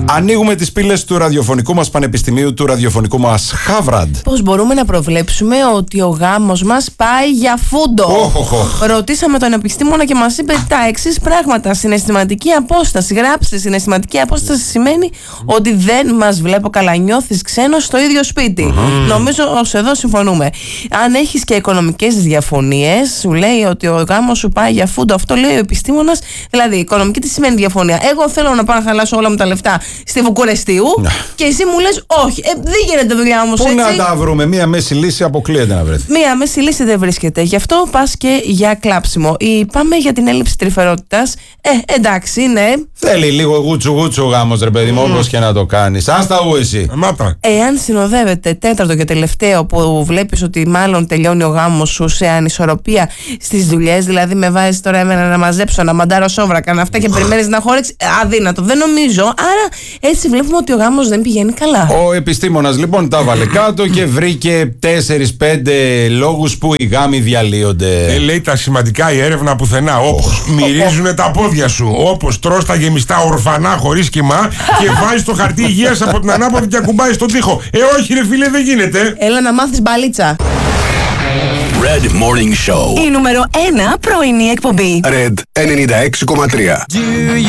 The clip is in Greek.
Ανοίγουμε τις πύλες του ραδιοφωνικού μας πανεπιστημίου, του ραδιοφωνικού μας Χάβραντ. Πώς μπορούμε να προβλέψουμε ότι ο γάμος μας πάει για φούντο? Ρωτήσαμε τον επιστήμονα και μας είπε τα εξής πράγματα. Συναισθηματική απόσταση. Γράψτε, συναισθηματική απόσταση σημαίνει ότι δεν μας βλέπω καλά. Νιώθεις ξένος στο ίδιο σπίτι. Νομίζω ως εδώ συμφωνούμε. Αν έχεις και οικονομικές διαφωνίες, σου λέει ότι ο γάμος σου πάει για φούντο. Αυτό λέει ο επιστήμονας. Δηλαδή, οικονομική τι σημαίνει διαφωνία? Εγώ θέλω να πάω να χαλάσω όλα μου τα λεφτά στη Βουκουρεστίου και εσύ μου λες όχι. Δεν γίνεται δουλειά όμως έτσι. Πού να τα βρούμε? Μία μέση λύση αποκλείεται να βρεθεί. Μία μέση λύση δεν βρίσκεται. Γι' αυτό πας και για κλάψιμο. Πάμε για την έλλειψη τρυφερότητας. Εντάξει, ναι. Θέλει λίγο γούτσου ο γάμος, ρε παιδί μου, όπως και να το κάνεις. Άστα ου εσύ. Εάν συνοδεύεται τέταρτο και τελευταίο που βλέπεις ότι μάλλον τελειώνει ο γάμος σου σε ανισορροπία στις δουλειές, δηλαδή με βάζεις τώρα εμένα να μαζέψω, να μαντάρω σόβρακα, να αυτά και περιμένεις να χόρεξεις, αδύνατο. Δεν νομίζω. Άρα έτσι βλέπουμε ότι ο γάμος δεν πηγαίνει καλά. Ο επιστήμονας λοιπόν τα βάλε κάτω και βρήκε 4-5 λόγους που οι γάμοι διαλύονται. Λέει τα σημαντικά η έρευνα πουθενά. Όπως μυρίζουνε τα πόδια σου, όπως τρως τα γεμιστά ορφανά χωρίς κοιμά και βάζεις το χαρτί υγείας από την ανάποδη και ακουμπάει στον τοίχο. Όχι ρε φίλε, δεν γίνεται. Έλα να μάθεις μπαλίτσα. Red Morning Show. Η νούμερο 1 πρωινή εκπομπή. Red 96,3.